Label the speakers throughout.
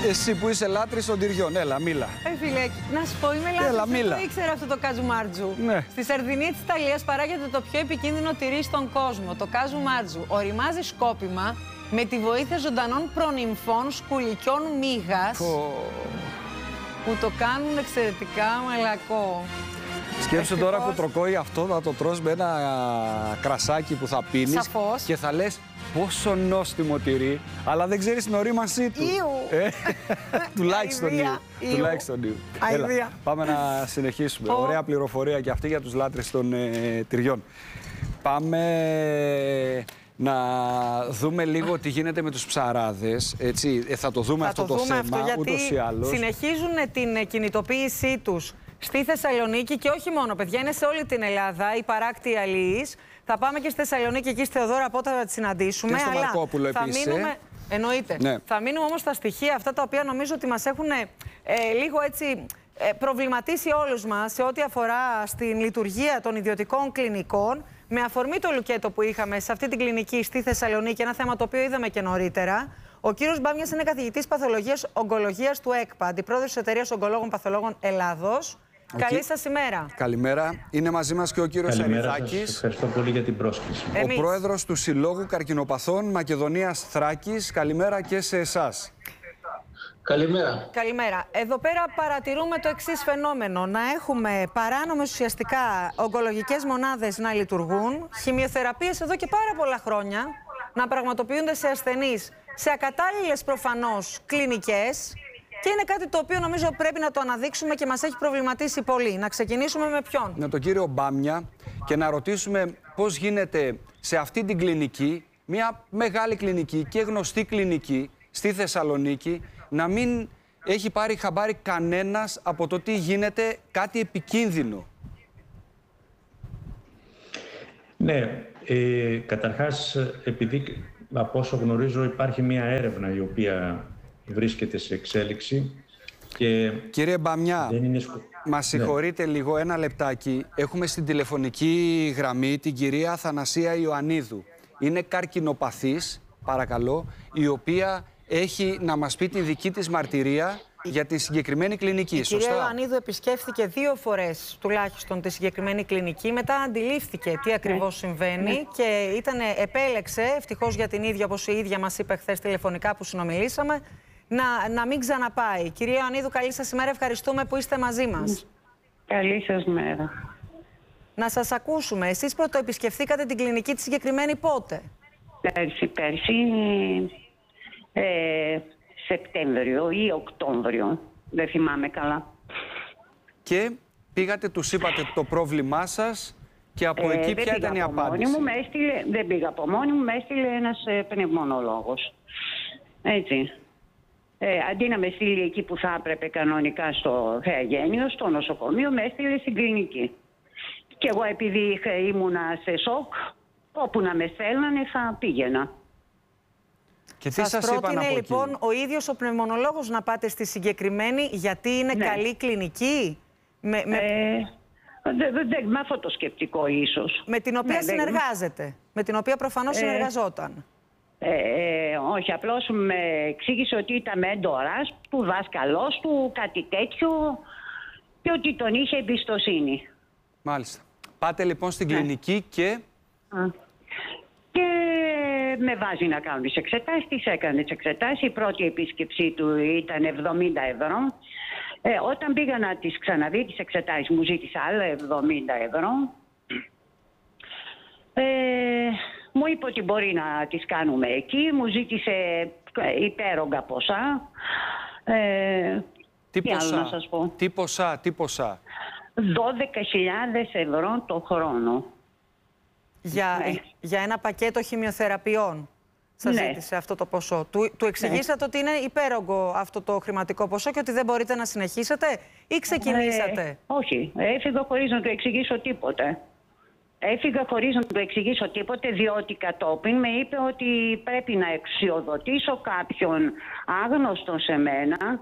Speaker 1: Εσύ που είσαι λάτρης των τυριών, έλα, μίλα.
Speaker 2: Φίλε, να σου πω, είμαι λάτρης, δεν το ήξερα αυτό το καζουμάρτζου.
Speaker 1: Ναι.
Speaker 2: Στη Σαρδινία της Ιταλίας παράγεται το πιο επικίνδυνο τυρί στον κόσμο, το καζουμάρτζου. Οριμάζει σκόπιμα με τη βοήθεια ζωντανών προνυμφών σκουλικιών μύγας που το κάνουν εξαιρετικά μαλακό.
Speaker 1: Σκέψου τώρα που τροκόει αυτό, θα το τρως με ένα κρασάκι που θα πίνεις.
Speaker 2: Σαφώς.
Speaker 1: Και θα λες πόσο νόστιμο τυρί, αλλά δεν ξέρεις την ορίμανσή του. Τουλάχιστον Ιου. Έλα, πάμε να συνεχίσουμε. Ωραία πληροφορία και αυτή για τους λάτρες των τυριών. Πάμε να δούμε λίγο τι γίνεται με τους ψαράδες. Έτσι, θα το δούμε αυτό το θέμα, ούτως ή άλλως.
Speaker 2: Συνεχίζουν την κινητοποίησή τους στη Θεσσαλονίκη και όχι μόνο, παιδιά, είναι σε όλη την Ελλάδα, οι παράκτιοι αλληλείς. Θα πάμε και στη Θεσσαλονίκη, εκεί στη Θεοδώρα, από θα τη συναντήσουμε.
Speaker 1: Και στο Μαρκόπουλο επίσης.
Speaker 2: Εννοείται. Ναι. Θα μείνουμε όμως στα στοιχεία αυτά τα οποία νομίζω ότι μας έχουν λίγο έτσι προβληματίσει όλους μας σε ό,τι αφορά στην λειτουργία των ιδιωτικών κλινικών. Με αφορμή το λουκέτο που είχαμε σε αυτή την κλινική στη Θεσσαλονίκη, ένα θέμα το οποίο είδαμε και νωρίτερα. Ο κύριος Μπάμιας είναι καθηγητής παθολογίας ογκολογίας του ΕΚΠΑ, αντιπρόεδρος της Εταιρείας Ογκολόγων Παθολόγων Ελλάδος. Καλή σας ημέρα.
Speaker 1: Καλημέρα. Είναι μαζί μας και ο κύριος Αριδάκης.
Speaker 3: Ευχαριστώ πολύ για την πρόσκληση.
Speaker 1: Ο πρόεδρος του Συλλόγου Καρκινοπαθών Μακεδονίας Θράκης. Καλημέρα και σε εσάς.
Speaker 4: Καλημέρα.
Speaker 2: Καλημέρα. Εδώ πέρα παρατηρούμε το εξής φαινόμενο. Να έχουμε παράνομες ουσιαστικά ογκολογικές μονάδες να λειτουργούν, χημειοθεραπείες εδώ και πάρα πολλά χρόνια να πραγματοποιούνται σε ασθενείς, σε ακατάλληλες προφανώς κλινικές. Και είναι κάτι το οποίο νομίζω πρέπει να το αναδείξουμε και μας έχει προβληματίσει πολύ. Να ξεκινήσουμε με ποιον?
Speaker 1: Με τον κύριο Μπάμια και να ρωτήσουμε πώς γίνεται σε αυτή την κλινική, μια μεγάλη κλινική και γνωστή κλινική στη Θεσσαλονίκη, να μην έχει πάρει χαμπάρι κανένας από το τι γίνεται κάτι επικίνδυνο.
Speaker 3: Ναι, καταρχάς, επειδή από όσο γνωρίζω υπάρχει μια έρευνα η οποία βρίσκεται σε εξέλιξη και
Speaker 1: κύριε Μπαμιά,
Speaker 3: δεν είναι
Speaker 1: μας συγχωρείτε λίγο ένα λεπτάκι. Έχουμε στην τηλεφωνική γραμμή την κυρία Αθανασία Ιωαννίδου. Είναι καρκινοπαθής, παρακαλώ, η οποία έχει να μας πει τη δική της μαρτυρία για τη συγκεκριμένη κλινική.
Speaker 2: Η κυρία Ιωαννίδου επισκέφθηκε 2 φορές τουλάχιστον τη συγκεκριμένη κλινική. Μετά αντιλήφθηκε τι ακριβώς συμβαίνει και επέλεξε, ευτυχώς για την ίδια, όπως η ίδια μας είπε χθες τηλεφωνικά που συνομιλήσαμε, να μην ξαναπάει. Κυρία Ιωαννίδου, καλή σας ημέρα. Ευχαριστούμε που είστε μαζί μας.
Speaker 5: Καλή σας μέρα.
Speaker 2: Να σας ακούσουμε. Εσείς πρωτοεπισκεφθήκατε την κλινική τη συγκεκριμένη πότε?
Speaker 5: Πέρσι, Σεπτέμβριο ή Οκτώβριο. Δεν θυμάμαι καλά.
Speaker 1: Και πήγατε, τους είπατε το πρόβλημά σας και από εκεί ποια ήταν η απάντηση?
Speaker 5: Δεν πήγα από μόνη μου, με έστειλε ένας πνευμονολόγος. Έτσι. Αντί να με στείλει εκεί που θα έπρεπε κανονικά στο Θεαγένειο, στο νοσοκομείο, με έστειλε στην κλινική. Και εγώ επειδή ήμουνα σε σοκ, όπου να με στέλνανε θα πήγαινα.
Speaker 1: Και τι σας
Speaker 2: πρότεινε λοιπόν ο ίδιος ο πνευμονολόγος να πάτε στη συγκεκριμένη, γιατί είναι καλή κλινική? Με
Speaker 5: αυτό το σκεπτικό ίσως.
Speaker 2: Με την οποία συνεργάζεται, με την οποία προφανώς συνεργαζόταν.
Speaker 5: Όχι, απλώς με εξήγησε ότι ήταν μέντορας του δάσκαλός του, κάτι τέτοιο, και ότι τον είχε εμπιστοσύνη.
Speaker 1: Μάλιστα. Πάτε λοιπόν στην κλινική και...
Speaker 5: Και με βάζει να κάνω τις εξετάσεις, τις έκανε τις εξετάσεις. Η πρώτη επίσκεψή του ήταν 70 ευρώ. Όταν πήγα να τις ξαναδεί τις εξετάσεις μου ζήτησε άλλα 70 ευρώ. Μου είπε ότι μπορεί να τις κάνουμε εκεί. Μου ζήτησε υπέρογκα ποσά.
Speaker 1: Τι ποσά,
Speaker 5: να σας πω.
Speaker 1: Τι ποσά?
Speaker 5: 12.000 ευρώ το χρόνο.
Speaker 2: Για ένα πακέτο χημειοθεραπείων σας ζήτησε αυτό το ποσό. Του εξηγήσατε ότι είναι υπέρογκο αυτό το χρηματικό ποσό και ότι δεν μπορείτε να συνεχίσετε, ή ξεκινήσατε?
Speaker 5: Όχι, έφυγα χωρίς να του εξηγήσω τίποτε. Διότι κατόπιν με είπε ότι πρέπει να εξιοδοτήσω κάποιον άγνωστο σε μένα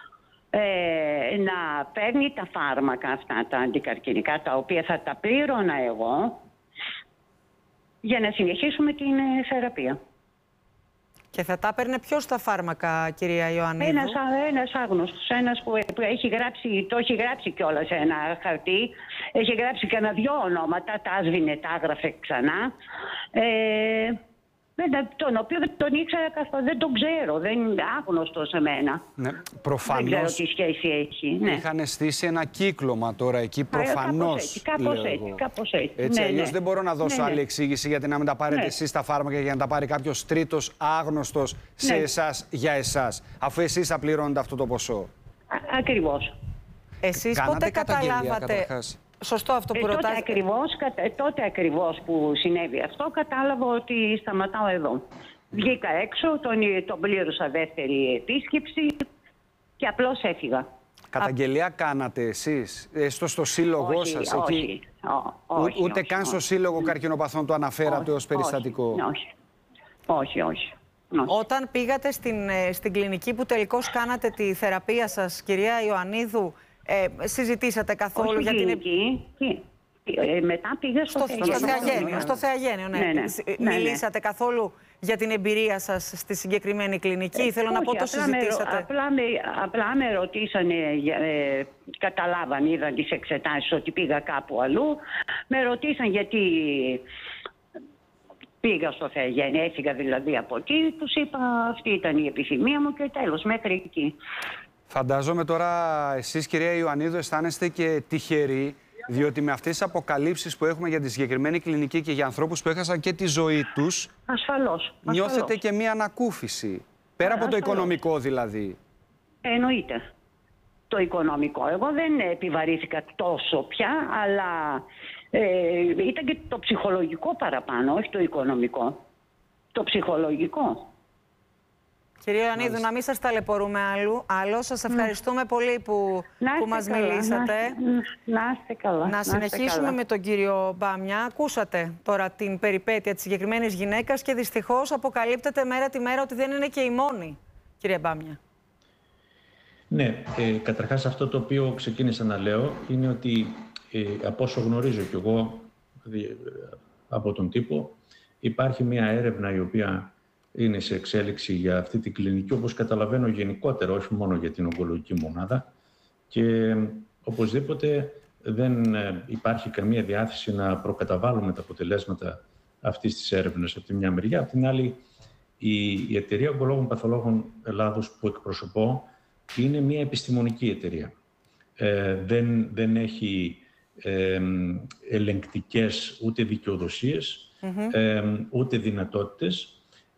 Speaker 5: να παίρνει τα φάρμακα αυτά τα αντικαρκινικά, τα οποία θα τα πλήρωνα εγώ, για να συνεχίσουμε την θεραπεία.
Speaker 2: Και θα τα έπαιρνε ποιος τα φάρμακα, κυρία Ιωαννίδου?
Speaker 5: Ένας άγνωστος, ένας που έχει γράψει, το έχει γράψει κιόλας σε ένα χαρτί. Έχει γράψει κανένα 2 ονόματα, τα άσβηνε, τα έγραφε ξανά. Τον οποίο δεν τον ήξερα καθόλου, δεν τον ξέρω, δεν είναι άγνωστο σε μένα.
Speaker 1: Ναι, προφανώς.
Speaker 5: Δεν ξέρω τι σχέση έχει. Ναι.
Speaker 1: Είχαν στήσει ένα κύκλωμα τώρα εκεί, προφανώς.
Speaker 5: Κάπως έτσι.
Speaker 1: Έτσι, αλλιώς δεν μπορώ να δώσω άλλη εξήγηση, γιατί να μην τα πάρετε εσείς τα φάρμακα για να τα πάρει κάποιος τρίτος άγνωστος σε εσάς για εσάς, αφού εσείς θα πληρώνετε αυτό το ποσό.
Speaker 5: Ακριβώς.
Speaker 2: Εσείς πότε καταλάβατε? Σωστό αυτό που ρωτάτε.
Speaker 5: Τότε ακριβώς που συνέβη αυτό, κατάλαβα ότι σταματάω εδώ. Βγήκα έξω, τον πλήρωσα δεύτερη επίσκεψη και απλώς έφυγα.
Speaker 1: Καταγγελία κάνατε εσείς, στο σύλλογό σας εκεί? Ούτε καν στο Σύλλογο Καρκινοπαθών το αναφέρατε ως περιστατικό?
Speaker 5: Όχι.
Speaker 2: Όταν πήγατε στην κλινική που τελικώς κάνατε τη θεραπεία σας, κυρία Ιωαννίδου, συζητήσατε καθόλου για την...
Speaker 5: Μετά πήγα
Speaker 2: στο Θεαγένιο, ναι. Μιλήσατε καθόλου για την εμπειρία σας στη συγκεκριμένη κλινική? Θέλω να πω, το συζητήσατε?
Speaker 5: Απλά με ρωτήσανε, καταλάβαν, είδαν τις εξετάσεις ότι πήγα κάπου αλλού. Με ρωτήσαν γιατί πήγα στο Θεαγένιο, έφυγα δηλαδή από εκεί. Τους είπα αυτή ήταν η επιθυμία μου και τέλος, μέχρι εκεί.
Speaker 1: Φαντάζομαι τώρα εσείς, κυρία Ιωαννίδου, αισθάνεστε και τυχεροί, διότι με αυτές τις αποκαλύψεις που έχουμε για τη συγκεκριμένη κλινική και για ανθρώπους που έχασαν και τη ζωή τους,
Speaker 5: ασφαλώς.
Speaker 1: Νιώθετε και μία ανακούφιση, πέρα από το οικονομικό δηλαδή?
Speaker 5: Εννοείται. Το οικονομικό. Εγώ δεν επιβαρύθηκα τόσο πια, αλλά ήταν και το ψυχολογικό παραπάνω, όχι το οικονομικό. Το ψυχολογικό.
Speaker 2: Κυρία Ιωαννίδου, να μην σας ταλαιπωρούμε άλλο. Σας ευχαριστούμε πολύ που μας μιλήσατε.
Speaker 5: Να είστε καλά.
Speaker 2: Να συνεχίσουμε με τον κύριο Μπάμια. Ακούσατε τώρα την περιπέτεια της συγκεκριμένης γυναίκας και δυστυχώς αποκαλύπτεται μέρα τη μέρα ότι δεν είναι και η μόνη, κύριε Μπάμια.
Speaker 3: Ναι, καταρχάς αυτό το οποίο ξεκίνησα να λέω είναι ότι από όσο γνωρίζω κι εγώ από τον τύπο, υπάρχει μια έρευνα η οποία είναι σε εξέλιξη για αυτή την κλινική, όπως καταλαβαίνω γενικότερα, όχι μόνο για την ογκολογική μονάδα, και οπωσδήποτε δεν υπάρχει καμία διάθεση να προκαταβάλουμε τα αποτελέσματα αυτής της έρευνας από τη μια μεριά. Από την άλλη, η Εταιρεία Ογκολόγων Παθολόγων Ελλάδος που εκπροσωπώ είναι μια επιστημονική εταιρεία. Δεν έχει ελεγκτικές ούτε δικαιοδοσίες, ούτε δυνατότητες.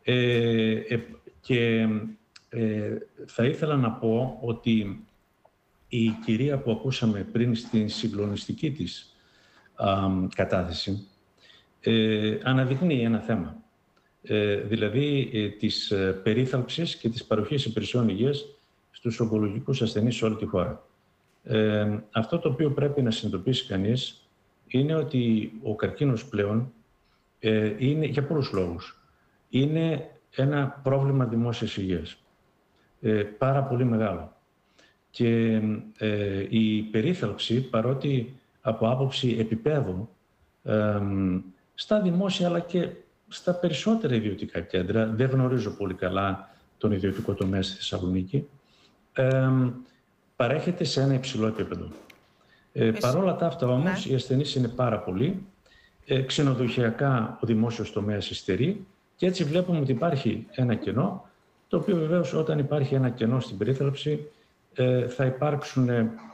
Speaker 3: Και θα ήθελα να πω ότι η κυρία που ακούσαμε πριν στην συγκλονιστική της κατάθεση αναδεικνύει ένα θέμα. Δηλαδή της περίθαλψης και της παροχής υπηρεσιών υγείας στους ογκολογικούς ασθενείς σε όλη τη χώρα. Αυτό το οποίο πρέπει να συνειδητοποιήσει κανείς είναι ότι ο καρκίνος πλέον είναι για πολλούς λόγους. Είναι ένα πρόβλημα δημόσιας υγείας, πάρα πολύ μεγάλο. Και η περίθαλψη, παρότι από άποψη επίπεδου, στα δημόσια αλλά και στα περισσότερα ιδιωτικά κέντρα, δεν γνωρίζω πολύ καλά τον ιδιωτικό τομέα στη Θεσσαλονίκη, παρέχεται σε ένα υψηλό επίπεδο. Παρ' όλα τα αυτά όμως, οι ασθενείς είναι πάρα πολλοί, ξενοδοχειακά ο δημόσιος τομέας υστερεί, και έτσι βλέπουμε ότι υπάρχει ένα κενό, το οποίο βεβαίως όταν υπάρχει ένα κενό στην περίθαλψη θα υπάρξουν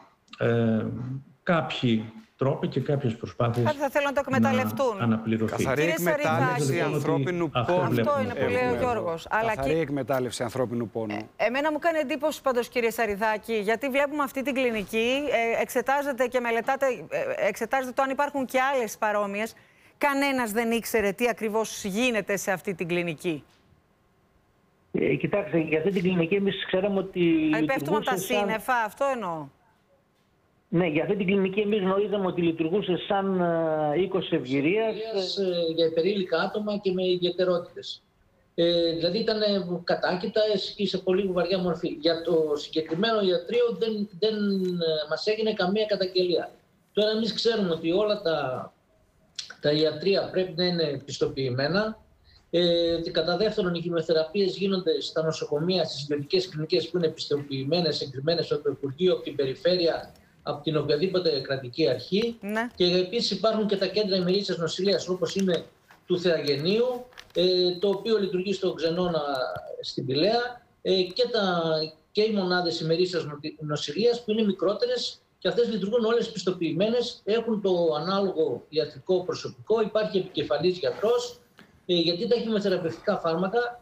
Speaker 3: κάποιοι τρόποι και κάποιες προσπάθειες
Speaker 2: θα θέλουν να το εκμεταλλευτούν.
Speaker 3: Να αναπληρωθεί.
Speaker 1: Καθαρή εκμετάλλευση ανθρώπινου πόνου.
Speaker 2: Αυτό είναι που λέει ο Γιώργος.
Speaker 1: Καθαρή εκμετάλλευση ανθρώπινου πόνου.
Speaker 2: Εμένα μου κάνει εντύπωση πάντως, κύριε Σαριδάκη, γιατί βλέπουμε αυτή την κλινική, εξετάζεται και μελετάτε, εξετάζεται το αν υπάρχουν και άλλες παρόμοιες. Κανένας δεν ήξερε τι ακριβώς γίνεται σε αυτή την κλινική.
Speaker 4: Κοιτάξτε, για αυτή την κλινική εμείς ξέραμε ότι...
Speaker 2: Πέφτουμε από τα σύννεφα, αυτό εννοώ.
Speaker 4: Ναι, για αυτή την κλινική εμείς γνωρίζαμε ότι λειτουργούσε σαν οίκος ευγυρίας
Speaker 6: για υπερήλικα άτομα και με ιδιαιτερότητες. Δηλαδή ήταν κατάκητα και σε πολύ βαριά μορφή. Για το συγκεκριμένο ιατρείο δεν μας έγινε καμία καταγγελία. Τώρα εμείς ξέρουμε ότι όλα τα ιατρεία πρέπει να είναι πιστοποιημένα Κατά δεύτερον, οι χημειοθεραπείες γίνονται στα νοσοκομεία, στις ιδιωτικές κλινικές που είναι επιστοποιημένες, εγκριμένες από το Υπουργείο, από την Περιφέρεια, από την οποιαδήποτε κρατική αρχή. Ναι. Και επίσης υπάρχουν και τα κέντρα ημερήσιας νοσηλείας, όπως είναι του Θεαγενείου, το οποίο λειτουργεί στο Ξενώνα στην Πηλαία, και οι μονάδες ημερήσιας νοσηλείας που είναι μικρότερες και αυτές λειτουργούν όλες επιστοποιημένες, έχουν το ανάλογο ιατρικό προσωπικό, υπάρχει επικεφαλής γιατρός, γιατί τα χημειοθεραπευτικά φάρμακα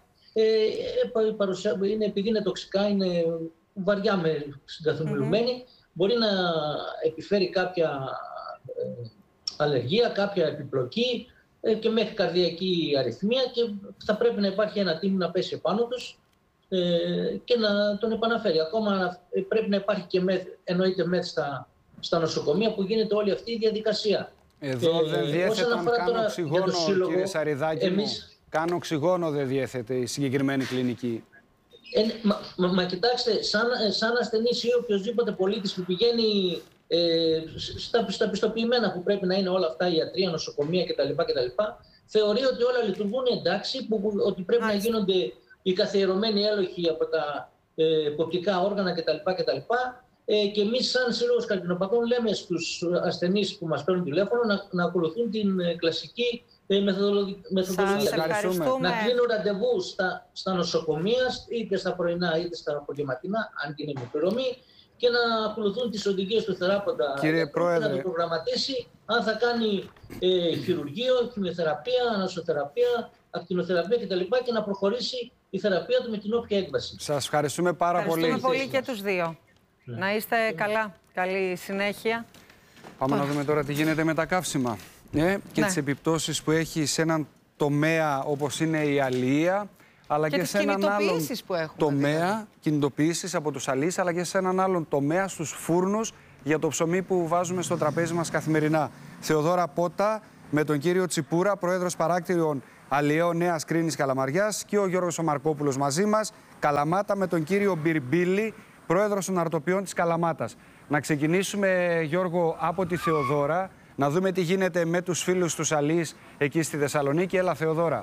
Speaker 6: επειδή είναι τοξικά, είναι βαριά συγκαθομιλουμένη, μπορεί να επιφέρει κάποια αλλεργία, κάποια επιπλοκή και μέχρι καρδιακή αρρυθμία, και θα πρέπει να υπάρχει ένα τίμιο να πέσει επάνω τους και να τον επαναφέρει. Ακόμα πρέπει να υπάρχει και εννοείται μεθ στα νοσοκομεία που γίνεται όλη αυτή η διαδικασία.
Speaker 1: Εδώ δεν διέθετε, κάνω οξυγόνο, κύριε Σαριδάκη, κάνω οξυγόνο δεν διέθετε η συγκεκριμένη κλινική.
Speaker 6: Μα κοιτάξτε, σαν ασθενής ή οποιοδήποτε πολίτης που πηγαίνει στα πιστοποιημένα που πρέπει να είναι όλα αυτά, ιατρία, νοσοκομεία κτλ. Θεωρεί ότι όλα λειτουργούν εντάξει, ότι πρέπει να γίνονται οι καθιερωμένοι έλεγχοι από τα εποπτικά όργανα κτλ. Και εμείς σαν Σύλλογος Καρκινοπαθών λέμε στους ασθενείς που μας παίρνουν τηλέφωνο να ακολουθούν την κλασική μεθοδολογία. Να κλείνουν ραντεβού στα νοσοκομεία, είτε στα πρωινά είτε στα απογευματινά, αν και είναι με πληρωμή, και να ακολουθούν τις οδηγίες του θεράποντα.
Speaker 1: Κύριε Πρόεδρε,
Speaker 6: να το προγραμματίσει αν θα κάνει χειρουργείο, χημειοθεραπεία, ανασωθεραπεία, ακτινοθεραπεία κτλ. Και να προχωρήσει η θεραπεία του με την όποια έκβαση.
Speaker 1: Σας ευχαριστούμε πάρα πολύ.
Speaker 2: Ευχαριστούμε πολύ και τους δύο. Να είστε καλά. Καλή συνέχεια.
Speaker 1: Πάμε να δούμε τώρα τι γίνεται με τα καύσιμα και τις επιπτώσεις που έχει σε έναν τομέα όπως είναι η αλεία, αλλά και σε έναν άλλον τομέα, κινητοποιήσεις από τους αλείς, αλλά και σε έναν άλλον τομέα στους φούρνους για το ψωμί που βάζουμε στο τραπέζι μας καθημερινά. Θεοδόρα Πότα με τον κύριο Τσιπούρα, πρόεδρος παράκτηριων Αλιαίων Νέας Κρίνης Καλαμαριάς, και ο Γιώργος Μαρκόπουλος μαζί μας. Καλαμάτα με τον κύριο Μπιρμπίλη, πρόεδρος των Αρτοπιών της Καλαμάτας. Να ξεκινήσουμε, Γιώργο, από τη Θεοδόρα, να δούμε τι γίνεται με τους φίλους τους αλείς εκεί στη Θεσσαλονίκη. Έλα, Θεοδόρα.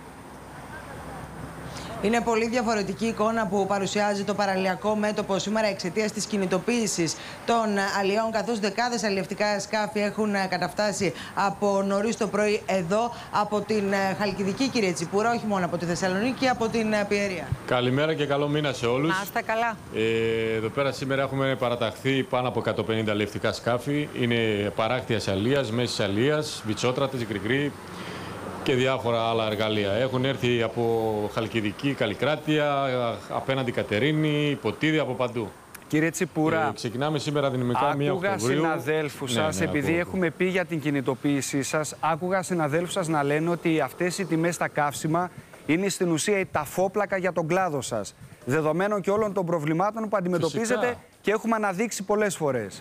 Speaker 7: Είναι πολύ διαφορετική εικόνα που παρουσιάζει το παραλιακό μέτωπο σήμερα εξαιτίας της κινητοποίησης των αλιών, καθώς δεκάδες αλλιευτικά σκάφη έχουν καταφτάσει από νωρίς το πρωί εδώ, από την Χαλκιδική, κύριε Τσιπούρα, όχι μόνο από τη Θεσσαλονίκη, από την Πιερία.
Speaker 8: Καλημέρα και καλό μήνα σε όλους.
Speaker 2: Να είστε καλά.
Speaker 8: Εδώ πέρα σήμερα έχουμε παραταχθεί πάνω από 150 αλλιευτικά σκάφη. Είναι παράκτειας αλίας, μέσης αλίας, βιτσότρατες, γκριγκρί και διάφορα άλλα εργαλεία. Έχουν έρθει από Χαλκιδική, Καλλικράτεια, απέναντι Κατερίνη, Ποτίδη, από παντού.
Speaker 1: Κύριε Τσιπούρα,
Speaker 8: ξεκινάμε σήμερα δυναμικά 1 Οκτωβρίου.
Speaker 1: Άκουγα συναδέλφους σας, επειδή έχουμε πει για την κινητοποίησή σας, άκουγα συναδέλφους σας να λένε ότι αυτές οι τιμές στα καύσιμα είναι στην ουσία η ταφόπλακα για τον κλάδο σας. Δεδομένων και όλων των προβλημάτων που αντιμετωπίζετε και έχουμε αναδείξει πολλές φορές.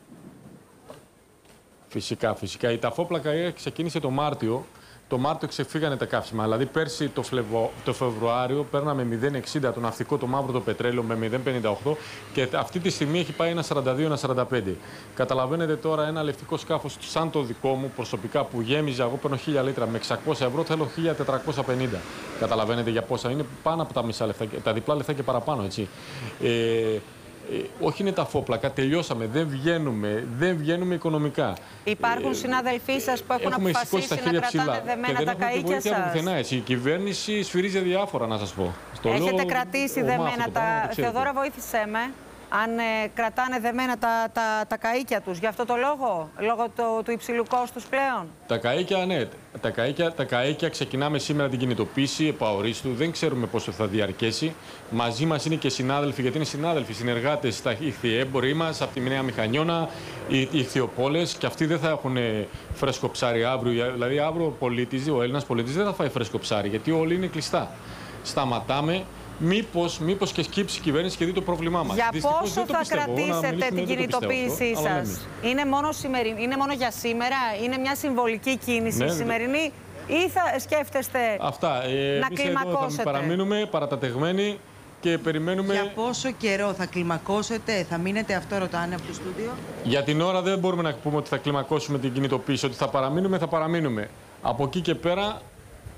Speaker 8: Φυσικά. Η ταφόπλακα ξεκίνησε το Μάρτιο. Το Μάρτιο ξεφύγανε τα καύσιμα. Δηλαδή, πέρσι το Φεβρουάριο παίρναμε 0,60 το ναυτικό, το μαύρο το πετρέλαιο με 0,58 και αυτή τη στιγμή έχει πάει 1,42-1,45. Καταλαβαίνετε τώρα ένα αλλιευτικό σκάφος σαν το δικό μου προσωπικά που γέμιζε, εγώ παίρνω 1.000 λίτρα με 600 ευρώ, θέλω 1.450. Καταλαβαίνετε για πόσα είναι, πάνω από τα μισά λεφτά, τα διπλά λεφτά και παραπάνω, έτσι. Όχι είναι ταφόπλακα, τελειώσαμε, δεν βγαίνουμε οικονομικά.
Speaker 2: Υπάρχουν συνάδελφοί σας που έχουν αποφασίσει να κρατάνε δεμένα τα καΐκια σας.
Speaker 8: Η κυβέρνηση σφυρίζει διάφορα, να σας πω.
Speaker 2: Έχετε κρατήσει δεμένα τα... Θεοδόρα, βοήθησέ με. Αν κρατάνε δεμένα τα καΐκια τους, για αυτό το λόγω του υψηλού κόστους πλέον.
Speaker 8: Τα καΐκια, ναι. Τα καΐκια ξεκινάμε σήμερα την κινητοποίηση επαορίστου. Δεν ξέρουμε πόσο θα διαρκέσει. Μαζί μας είναι και συνάδελφοι, γιατί είναι συνάδελφοι, συνεργάτες στα ηχθιέμποροι μας, από τη Νέα Μηχανιώνα, οι ηχθιοπόλες, και αυτοί δεν θα έχουν φρέσκο ψάρι αύριο. Δηλαδή, αύριο ο Έλληνας πολίτης δεν θα φάει φρέσκο ψάρι, γιατί όλοι είναι κλειστά. Σταματάμε. Μήπως και σκύψει η κυβέρνηση και δει το πρόβλημά μας.
Speaker 2: Για πόσο θα κρατήσετε την κινητοποίησή σας? Είναι μόνο για σήμερα? Είναι μια συμβολική κίνηση σημερινή? Ή θα σκέφτεστε να κλιμακώσετε?
Speaker 8: Θα παραμείνουμε παρατατεγμένοι και περιμένουμε...
Speaker 7: Για πόσο καιρό θα κλιμακώσετε, θα μείνετε, αυτό ρωτάνε από το στούντιο?
Speaker 8: Για την ώρα δεν μπορούμε να πούμε ότι θα κλιμακώσουμε την κινητοποίηση, ότι θα παραμείνουμε, θα παραμείνουμε. Από εκεί και πέρα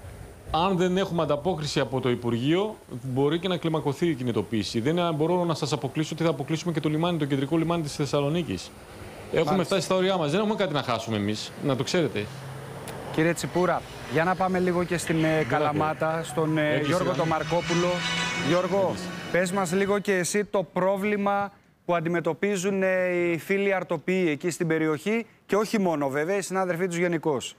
Speaker 8: αν δεν έχουμε ανταπόκριση από το Υπουργείο, μπορεί και να κλιμακωθεί η κινητοποίηση. Δεν μπορώ να σας αποκλείσω ότι θα αποκλείσουμε και το λιμάνι, το κεντρικό λιμάνι της Θεσσαλονίκης. Έχουμε φτάσει στα όρια μας. Δεν έχουμε κάτι να χάσουμε εμείς, να το ξέρετε.
Speaker 1: Κύριε Τσιπούρα, για να πάμε λίγο και στην Καλαμάτα, στον Γιώργο τον Μαρκόπουλο. Γιώργο, πες μας λίγο και εσύ το πρόβλημα που αντιμετωπίζουν οι φίλοι αρτοποιοί εκεί στην περιοχή και όχι μόνο βέβαια, οι συνάδελφοί τους γενικώς.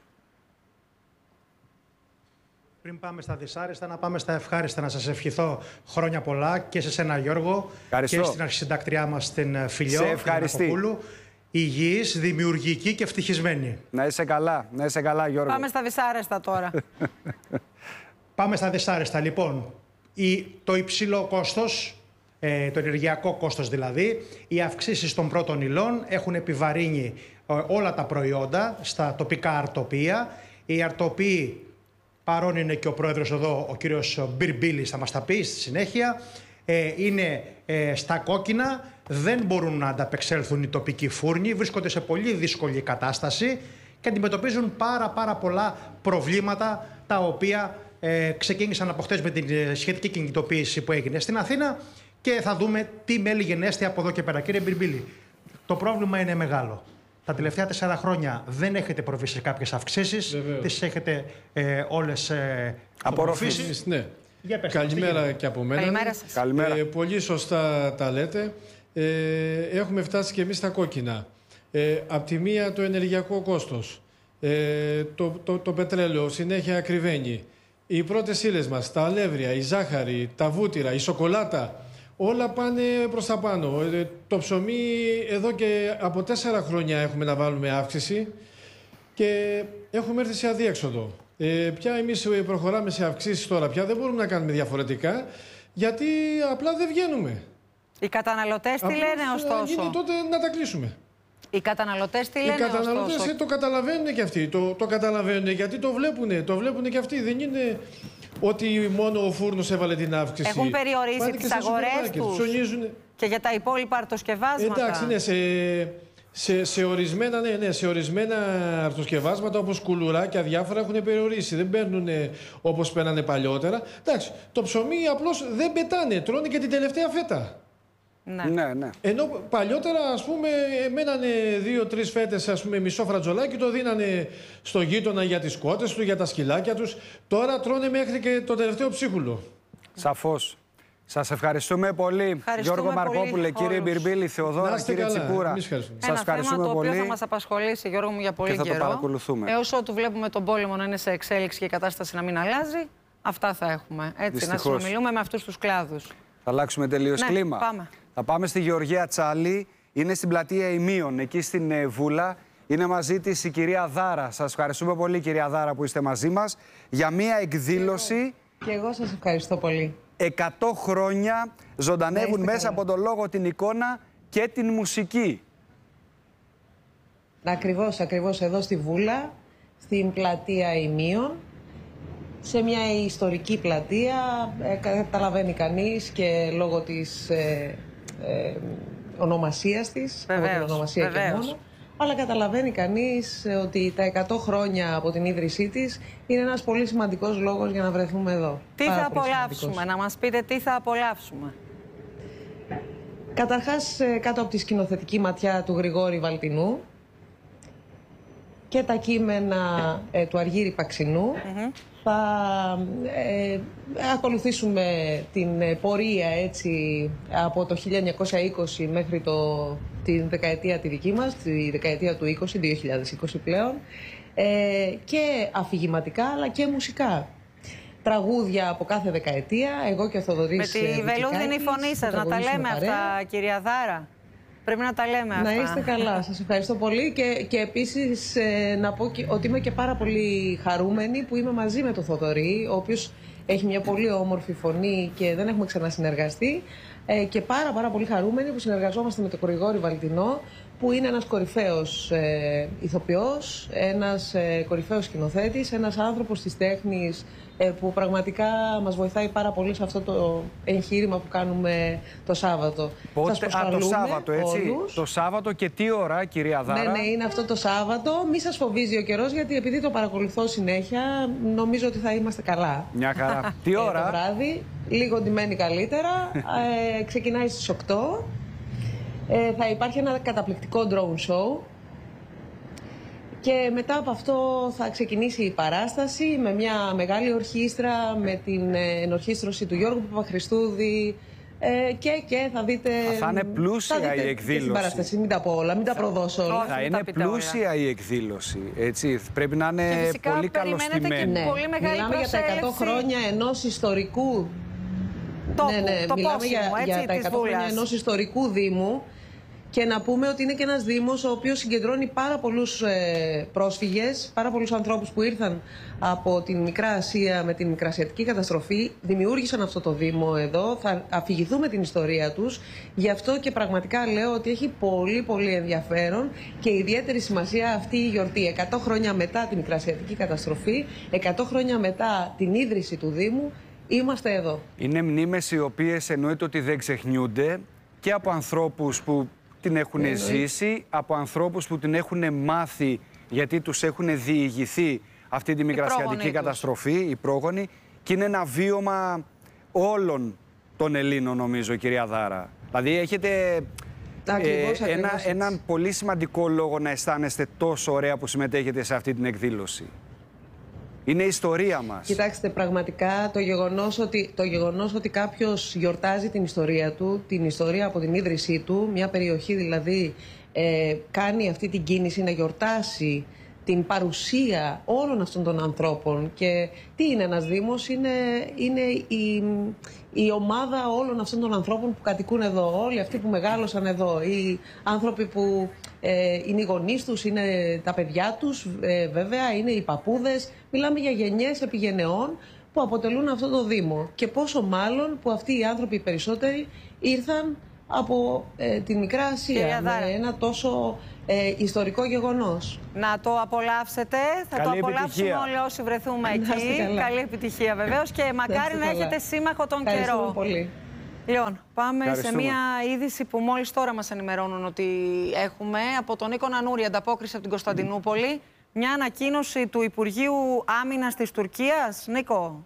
Speaker 9: Πριν πάμε στα δυσάρεστα, να πάμε στα ευχάριστα. Να σας ευχηθώ χρόνια πολλά και σε σένα, Γιώργο, και στην αρχισυντακτριά μας την Φιλιό, την Μαρκοπούλου. Υγιής, δημιουργική και ευτυχισμένη.
Speaker 1: Να είσαι καλά, να είσαι καλά, Γιώργο.
Speaker 2: Πάμε στα δυσάρεστα τώρα.
Speaker 9: Πάμε στα δυσάρεστα. Λοιπόν, το υψηλό κόστος, το ενεργειακό κόστος δηλαδή, οι αυξήσεις των πρώτων υλών έχουν επιβαρύνει όλα τα προϊόντα στα τοπικά αρτοπία. Οι αρτοποιοί, παρόν είναι και ο πρόεδρος εδώ, ο κύριος Μπιρμπίλης, θα μας τα πει στη συνέχεια, είναι στα κόκκινα, δεν μπορούν να ανταπεξέλθουν οι τοπικοί φούρνοι, βρίσκονται σε πολύ δύσκολη κατάσταση και αντιμετωπίζουν πάρα πολλά προβλήματα, τα οποία ξεκίνησαν από χτες με την σχετική κινητοποίηση που έγινε στην Αθήνα και θα δούμε τι μέλη γενέστε από εδώ και πέρα. Κύριε Μπιρμπίλη, το πρόβλημα είναι μεγάλο. Τα τελευταία 4 χρόνια δεν έχετε προβεί σε κάποιες αυξήσεις, τις έχετε όλες απορροφήσει.
Speaker 10: Ναι. Καλημέρα και από μένα.
Speaker 2: Καλημέρα σας.
Speaker 10: Πολύ σωστά τα λέτε. Έχουμε φτάσει και εμείς στα κόκκινα. Απ' τη μία το ενεργειακό κόστος. Το πετρέλαιο συνέχεια ακριβένει. Οι πρώτες ύλες μας, τα αλεύρια, η ζάχαρη, τα βούτυρα, η σοκολάτα, όλα πάνε προς τα πάνω. Το ψωμί εδώ και από 4 χρόνια έχουμε να βάλουμε αύξηση και έχουμε έρθει σε αδίέξοδο. Πια εμείς προχωράμε σε αυξήσεις τώρα, πια δεν μπορούμε να κάνουμε διαφορετικά, γιατί απλά δεν βγαίνουμε.
Speaker 2: Οι καταναλωτές τι λένε ωστόσο?
Speaker 10: Αν γίνει τότε να τα κλείσουμε.
Speaker 2: Οι καταναλωτές τι λένε ωστόσο?
Speaker 10: Οι καταναλωτές το καταλαβαίνουν και αυτοί. Το καταλαβαίνουν γιατί το βλέπουν. Το βλέπουν και αυτοί. Δεν είναι ότι μόνο ο φούρνος έβαλε την αύξηση.
Speaker 2: Έχουν περιορίσει τις αγορές τους και για τα υπόλοιπα αρτοσκευάσματα.
Speaker 10: Εντάξει, ναι, σε ορισμένα αρτοσκευάσματα όπως κουλουράκια διάφορα έχουν περιορίσει. Δεν παίρνουν όπως παίρνανε παλιότερα. Εντάξει, το ψωμί απλώς δεν πετάνε. Τρώνε και την τελευταία φέτα.
Speaker 2: Ναι.
Speaker 10: Ενώ παλιότερα, ας πούμε, μένανε 2-3 φέτες, ας πούμε, μισό φρατζολάκι, το δίνανε στο γείτονα για τις κότες του, για τα σκυλάκια τους. Τώρα τρώνε μέχρι και το τελευταίο ψίχουλο.
Speaker 1: Σαφώς. Σας ευχαριστούμε πολύ, Γιώργο Μαρκόπουλε, κύριε Μπιρμπίλη, Θεοδόρα, κύριε Τσιπούρα.
Speaker 2: Σας ευχαριστούμε πολύ. Το οποίο θα μας απασχολήσει, Γιώργο μου, για πολύ καιρό.
Speaker 1: Και θα το παρακολουθούμε.
Speaker 2: Έως ότου βλέπουμε τον πόλεμο να είναι σε εξέλιξη και η κατάσταση να μην αλλάζει, αυτά θα έχουμε. Έτσι, δυστυχώς. Να συνομιλούμε με αυτούς τους κλάδους.
Speaker 1: Θα αλλάξουμε τελείως κλίμα.
Speaker 2: Πάμε.
Speaker 1: Θα πάμε στη Γεωργία Τσάλη. Είναι στην πλατεία Ημίων, εκεί στην Βούλα. Είναι μαζί της η κυρία Δάρα. Σας ευχαριστούμε πολύ, κυρία Δάρα, που είστε μαζί μας για μία εκδήλωση.
Speaker 7: Και εγώ σας ευχαριστώ πολύ.
Speaker 1: 100 χρόνια ζωντανεύουν μέσα από τον λόγο, την εικόνα και την μουσική.
Speaker 7: Ακριβώς εδώ στη Βούλα, στην πλατεία Ημίων, σε μια ιστορική πλατεία, καταλαβαίνει κανείς και λόγω της ονομασίας της,
Speaker 2: βεβαίως,
Speaker 7: από την ονομασία και μόνο, αλλά καταλαβαίνει κανείς ότι τα 100 χρόνια από την ίδρυσή της είναι ένας πολύ σημαντικός λόγος για να βρεθούμε εδώ.
Speaker 2: Τι θα απολαύσουμε, να μας πείτε τι θα απολαύσουμε?
Speaker 7: Καταρχάς, κάτω από τη σκηνοθετική ματιά του Γρηγόρη Βαλτινού και τα κείμενα του Αργύρη Παξινού, θα ακολουθήσουμε την πορεία έτσι από το 1920 μέχρι την δεκαετία τη δική μας, τη δεκαετία του 2020 πλέον, και αφηγηματικά αλλά και μουσικά. Τραγούδια από κάθε δεκαετία, εγώ και ο Θοδωρής.
Speaker 2: Με τη βελούδινη φωνή σας, να τα λέμε αυτά, κυρία Δάρα. Πρέπει να τα λέμε αυτά.
Speaker 7: Να είστε καλά. Σας ευχαριστώ πολύ και επίσης να πω ότι είμαι και πάρα πολύ χαρούμενη που είμαι μαζί με τον Θοδωρή, ο οποίος έχει μια πολύ όμορφη φωνή και δεν έχουμε ξανασυνεργαστεί, και πάρα πολύ χαρούμενη που συνεργαζόμαστε με τον Γρηγόρη Βαλτινό,
Speaker 11: που είναι ένας κορυφαίος ηθοποιός, ένας κορυφαίος σκηνοθέτης, ένας άνθρωπος της τέχνης που πραγματικά μας βοηθάει πάρα πολύ σε αυτό το εγχείρημα που κάνουμε το Σάββατο.
Speaker 1: Πότε, το Σάββατο, έτσι. Όλους. Το Σάββατο και τι ώρα, κυρία Δάρα?
Speaker 11: Ναι, είναι αυτό το Σάββατο. Μη σας φοβίζει ο καιρός, γιατί επειδή το παρακολουθώ συνέχεια, νομίζω ότι θα είμαστε καλά.
Speaker 1: Μια χαρά. Τι ώρα?
Speaker 11: Το βράδυ, λίγο ντυμένοι καλύτερα. Ξεκινάει στις 8. Θα υπάρχει ένα καταπληκτικό drone show. Και μετά από αυτό θα ξεκινήσει η παράσταση με μια μεγάλη ορχήστρα, με την ενορχήστρωση του Γιώργου Παπαχριστούδη και θα δείτε...
Speaker 1: Θα είναι πλούσια η εκδήλωση.
Speaker 11: Στην παράσταση, μην τα πω όλα, μην τα προδώσω όλα.
Speaker 1: Θα είναι πλούσια η εκδήλωση, έτσι. Πρέπει να είναι πολύ καλωστημένη.
Speaker 11: Ναι. Πολύ μεγάλη μιλάμε για τα 100 χρόνια ενός ιστορικού...
Speaker 2: Τόπου,
Speaker 11: μιλάμε για τα 100 χρόνια ενός ιστορικού Δήμου. Και να πούμε ότι είναι και ένας Δήμος ο οποίος συγκεντρώνει πάρα πολλούς πρόσφυγες, πάρα πολλούς ανθρώπους που ήρθαν από την Μικρά Ασία με την Μικρασιατική καταστροφή. Δημιούργησαν αυτό το Δήμο εδώ, θα αφηγηθούμε την ιστορία τους. Γι' αυτό και πραγματικά λέω ότι έχει πολύ πολύ ενδιαφέρον και ιδιαίτερη σημασία αυτή η γιορτή. 100 χρόνια μετά την Μικρασιατική καταστροφή, 100 χρόνια μετά την ίδρυση του Δήμου, είμαστε εδώ.
Speaker 1: Είναι μνήμες οι οποίες εννοείται ότι δεν ξεχνιούνται και από ανθρώπους που την έχουν ζήσει, από ανθρώπους που την έχουν μάθει γιατί τους έχουν διηγηθεί αυτή τη μικρασιατική καταστροφή, οι πρόγονοι, και είναι ένα βίωμα όλων των Ελλήνων, νομίζω, κυρία Δάρα. Δηλαδή έχετε έναν πολύ σημαντικό λόγο να αισθάνεστε τόσο ωραία που συμμετέχετε σε αυτή την εκδήλωση. Είναι η ιστορία μας.
Speaker 11: Κοιτάξτε, πραγματικά το γεγονός ότι κάποιος γιορτάζει την ιστορία του, την ιστορία από την ίδρυσή του, μια περιοχή δηλαδή κάνει αυτή την κίνηση να γιορτάσει την παρουσία όλων αυτών των ανθρώπων. Και τι είναι ένας Δήμος? Είναι η ομάδα όλων αυτών των ανθρώπων που κατοικούν εδώ, όλοι αυτοί που μεγάλωσαν εδώ, οι άνθρωποι που είναι οι γονείς τους, είναι τα παιδιά τους, βέβαια, είναι οι παππούδες. Μιλάμε για γενιές επί γενεών που αποτελούν αυτό το Δήμο. Και πόσο μάλλον που αυτοί οι άνθρωποι οι περισσότεροι ήρθαν από τη Μικρά Ασία με ένα τόσο ιστορικό γεγονός.
Speaker 2: Να το απολαύσετε, θα το απολαύσουμε όλοι όσοι βρεθούμε εκεί. Καλή επιτυχία βεβαίως και μακάρι να έχετε σύμμαχο τον καιρό.
Speaker 11: Πολύ.
Speaker 2: Λοιπόν, πάμε σε μια είδηση που μόλις τώρα μας ενημερώνουν ότι έχουμε από τον Νίκο Νανούρη, ανταπόκριση από την Κωνσταντινούπολη. Μια ανακοίνωση του Υπουργείου Άμυνας της Τουρκίας. Νίκο.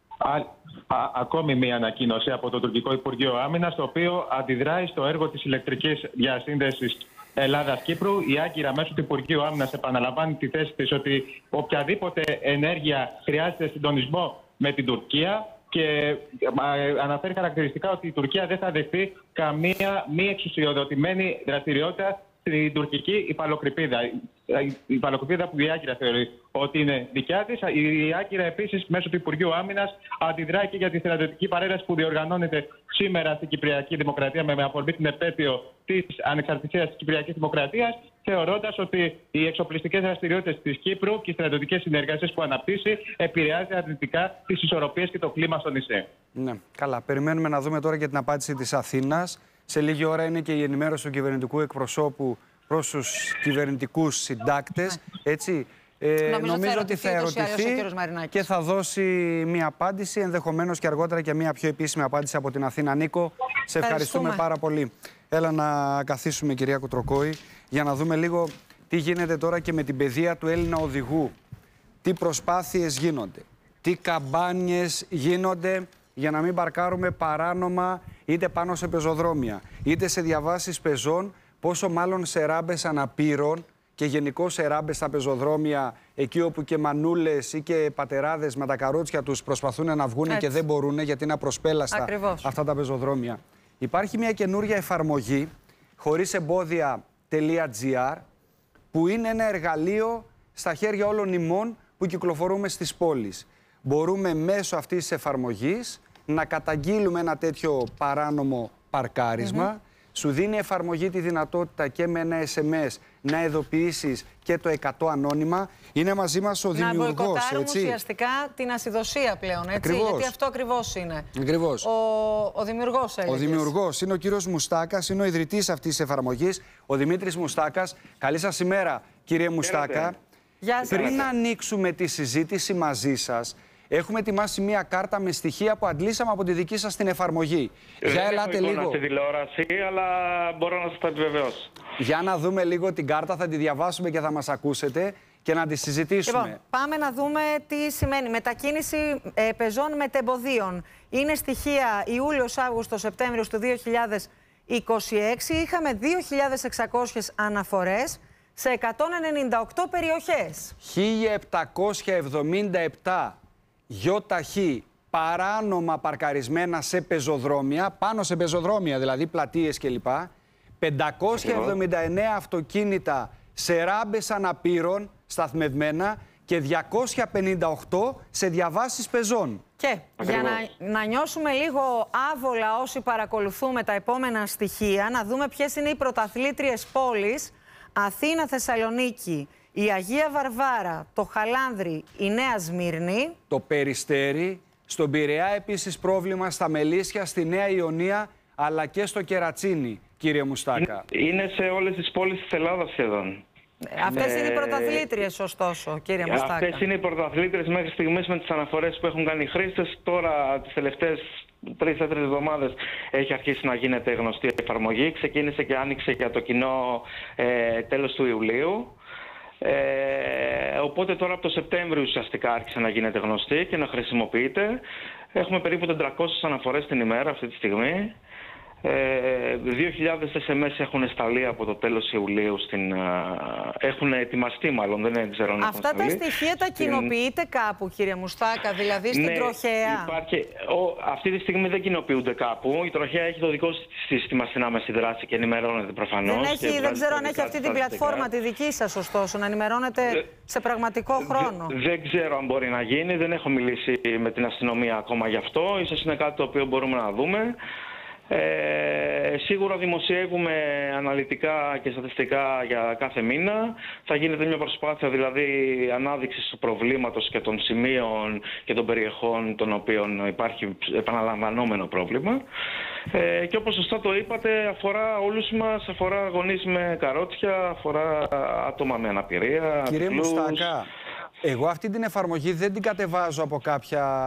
Speaker 12: Ακόμη μια ανακοίνωση από το Τουρκικό Υπουργείο Άμυνας, το οποίο αντιδράει στο έργο της ηλεκτρικής διασύνδεσης Ελλάδας-Κύπρου. Η Άγκυρα μέσω του Υπουργείου Άμυνας επαναλαμβάνει τη θέση της ότι οποιαδήποτε ενέργεια χρειάζεται συντονισμό με την Τουρκία και αναφέρει χαρακτηριστικά ότι η Τουρκία δεν θα δεχτεί καμία μη εξουσιοδοτημένη δραστηριότητα στην τουρκική υφαλοκρηπίδα. Η υφαλοκρηπίδα που η Άγκυρα θεωρεί ότι είναι δικιά της. Η Άγκυρα επίσης μέσω του Υπουργείου Άμυνας αντιδράει και για τη στρατιωτική παρέλαση που διοργανώνεται σήμερα στην Κυπριακή Δημοκρατία με αφορμή την επέτειο της ανεξαρτησίας της Κυπριακής Δημοκρατίας, θεωρώντας ότι οι εξοπλιστικές δραστηριότητες της Κύπρου και οι στρατιωτικές συνεργασίες που αναπτύσσει επηρεάζει αρνητικά τις ισορροπίες και το κλίμα στο νησί.
Speaker 1: Ναι, καλά. Περιμένουμε να δούμε τώρα και την απάντηση της Αθήνας. Σε λίγη ώρα είναι και η ενημέρωση του κυβερνητικού εκπροσώπου προς τους κυβερνητικούς συντάκτες. Έτσι. Νομίζω ότι θα ερωτηθεί και θα δώσει μία απάντηση, ενδεχομένως και αργότερα και μία πιο επίσημη απάντηση από την Αθήνα. Νίκο, σε ευχαριστούμε πάρα πολύ. Έλα να καθίσουμε, κυρία Κουτροκόη, για να δούμε λίγο τι γίνεται τώρα και με την παιδεία του Έλληνα οδηγού. Τι προσπάθειες γίνονται, τι καμπάνιες γίνονται για να μην παρκάρουμε παράνομα είτε πάνω σε πεζοδρόμια, είτε σε διαβάσεις πεζών, πόσο μάλλον σε ράμπες αναπήρων και γενικώς σε ράμπες στα πεζοδρόμια, εκεί όπου και μανούλες ή και πατεράδες με τα καρότσια τους προσπαθούν να βγουν και δεν μπορούν γιατί είναι απροσπέλαστα αυτά τα πεζοδρόμια. Υπάρχει μια καινούρια εφαρμογή, χωρίσεμπόδια.gr, που είναι ένα εργαλείο στα χέρια όλων ημών που κυκλοφορούμε στις πόλεις. Μπορούμε μέσω αυτής της εφαρμογής να καταγγείλουμε ένα τέτοιο παράνομο παρκάρισμα, σου δίνει εφαρμογή τη δυνατότητα και με ένα SMS να ειδοποιήσεις και το 100 ανώνυμα. Είναι μαζί μας ο δημιουργός.
Speaker 2: Να μποϊκοτάρουμε ουσιαστικά την ασυδοσία πλέον, έτσι.
Speaker 1: Ακριβώς.
Speaker 2: Γιατί αυτό ακριβώς είναι.
Speaker 1: Ακριβώς.
Speaker 2: Ο δημιουργός έλεγες.
Speaker 1: Ο δημιουργός είναι ο κύριος Μουστάκας, είναι ο ιδρυτής αυτής της εφαρμογής, ο Δημήτρης Μουστάκας. Καλή σας ημέρα, κύριε Μουστάκα.
Speaker 2: Γεια σας.
Speaker 1: Πριν ανοίξουμε τη συζήτηση μαζί σας, έχουμε ετοιμάσει μία κάρτα με στοιχεία που αντλήσαμε από τη δική σας την εφαρμογή. Για ελάτε λίγο.
Speaker 12: Στη τηλεόραση, αλλά μπορώ να σας τα επιβεβαιώσω.
Speaker 1: Για να δούμε λίγο την κάρτα, θα τη διαβάσουμε και θα μας ακούσετε και να τη συζητήσουμε.
Speaker 2: Λοιπόν, πάμε να δούμε τι σημαίνει. Μετακίνηση πεζών μετεμποδίων. Είναι στοιχεία Ιούλιος, Αύγουστος, Σεπτέμβριος του 2026. Είχαμε 2.600 αναφορές σε 198 περιοχές.
Speaker 1: 1.777 γιοταχή παράνομα παρκαρισμένα σε πεζοδρόμια, πάνω σε πεζοδρόμια δηλαδή, πλατείες κλπ. 579 αυτοκίνητα σε ράμπες αναπήρων σταθμευμένα και 258 σε διαβάσεις πεζών.
Speaker 2: Και για να νιώσουμε λίγο άβολα όσοι παρακολουθούμε τα επόμενα στοιχεία, να δούμε ποιες είναι οι πρωταθλήτριες πόλεις: Αθήνα, Θεσσαλονίκη, η Αγία Βαρβάρα, το Χαλάνδρι, η Νέα Σμύρνη,
Speaker 1: το Περιστέρι, στον Πειραιά επίσης πρόβλημα, στα Μελίσια, στη Νέα Ιωνία αλλά και στο Κερατσίνι, κύριε Μουστάκα.
Speaker 12: Είναι σε όλες τις πόλεις της Ελλάδας σχεδόν.
Speaker 2: Αυτές είναι οι πρωταθλήτριες, ωστόσο, κύριε Μουστάκα.
Speaker 12: Αυτές είναι οι πρωταθλήτριες μέχρι στιγμής με τις αναφορές που έχουν κάνει οι χρήστες. Τώρα, τις τελευταίες 3-4 εβδομάδες, έχει αρχίσει να γίνεται γνωστή εφαρμογή. Ξεκίνησε και άνοιξε για το κοινό τέλος του Ιουλίου. Οπότε τώρα από το Σεπτέμβριο ουσιαστικά άρχισε να γίνεται γνωστή και να χρησιμοποιείται. Έχουμε περίπου 400 αναφορές την ημέρα αυτή τη στιγμή. 2.000 SMS έχουν σταλεί από το τέλος Ιουλίου, έχουν ετοιμαστεί μάλλον, δεν ξέρω αν
Speaker 2: αυτά τα στοιχεία τα κοινοποιείτε κάπου, κύριε Μουστάκα, δηλαδή στην τροχέα?
Speaker 12: Αυτή τη στιγμή δεν κοινοποιούνται κάπου. Η τροχέα έχει το δικό της σύστημα στην άμεση δράση και ενημερώνεται προφανώς.
Speaker 2: Δεν ξέρω αν έχει αυτή την πλατφόρμα τη δική σας, ωστόσο, να ενημερώνεται σε πραγματικό χρόνο.
Speaker 12: Δεν ξέρω αν μπορεί να γίνει, δεν έχω μιλήσει με την αστυνομία ακόμα γι' αυτό. Ίσως είναι κάτι το οποίο μπορούμε να δούμε. Σίγουρα δημοσιεύουμε αναλυτικά και στατιστικά για κάθε μήνα. Θα γίνεται μια προσπάθεια δηλαδή ανάδειξης του προβλήματος και των σημείων και των περιοχών των οποίων υπάρχει επαναλαμβανόμενο πρόβλημα. Και όπως σωστά το είπατε, αφορά όλους μας, αφορά γονείς με καρότσια, αφορά άτομα με αναπηρία.
Speaker 1: Κύριε Μουστάκα, εγώ αυτή την εφαρμογή δεν την κατεβάζω από το